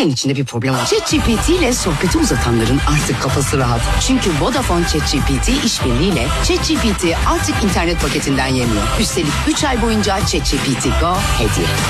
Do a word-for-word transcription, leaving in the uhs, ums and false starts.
senin içinde bir problem var. ChatGPT ile sohbeti uzatanların artık kafası rahat. Çünkü Vodafone ChatGPT işbirliğiyle ChatGPT artık internet paketinden yemiyor. Üstelik üç ay boyunca ChatGPT Go hediye.